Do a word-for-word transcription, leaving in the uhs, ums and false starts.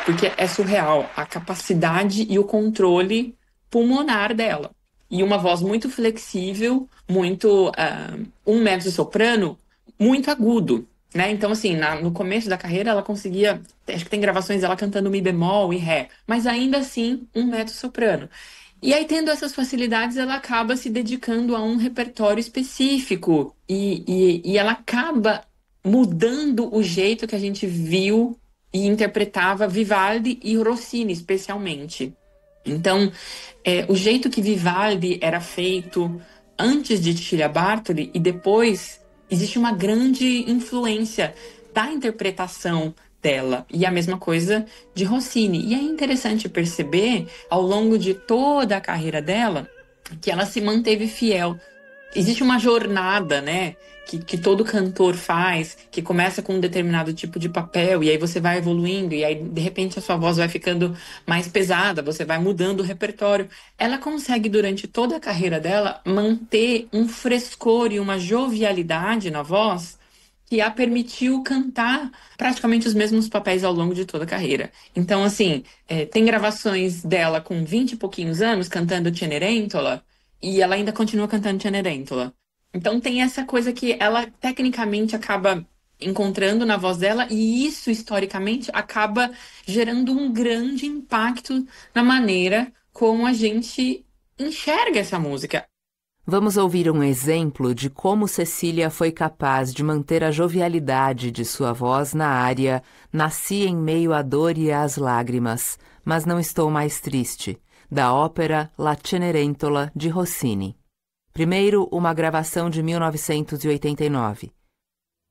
porque é surreal a capacidade e o controle pulmonar dela. E uma voz muito flexível, muito ah, um mezzo-soprano, muito agudo, né? Então, assim, na- no começo da carreira ela conseguia, acho que tem gravações dela cantando mi bemol e ré, mas ainda assim um mezzo-soprano. E aí, tendo essas facilidades, ela acaba se dedicando a um repertório específico e, e, e ela acaba mudando o jeito que a gente viu e interpretava Vivaldi e Rossini, especialmente. Então, é, o jeito que Vivaldi era feito antes de Cecilia Bartoli e depois, existe uma grande influência da interpretação dela. E a mesma coisa de Rossini. E é interessante perceber, ao longo de toda a carreira dela, que ela se manteve fiel. Existe uma jornada, né, que, que todo cantor faz, que começa com um determinado tipo de papel, e aí você vai evoluindo, e aí de repente a sua voz vai ficando mais pesada, você vai mudando o repertório. Ela consegue, durante toda a carreira dela, manter um frescor e uma jovialidade na voz que a permitiu cantar praticamente os mesmos papéis ao longo de toda a carreira. Então, assim, é, tem gravações dela com vinte e pouquinhos anos cantando Cenerentola, e ela ainda continua cantando Cenerentola. Então tem essa coisa que ela tecnicamente acaba encontrando na voz dela, e isso historicamente acaba gerando um grande impacto na maneira como a gente enxerga essa música. Vamos ouvir um exemplo de como Cecília foi capaz de manter a jovialidade de sua voz na área Nasci em meio à dor e às lágrimas, mas não estou mais triste, da ópera La Cenerentola de Rossini. Primeiro, uma gravação de mil novecentos e oitenta e nove.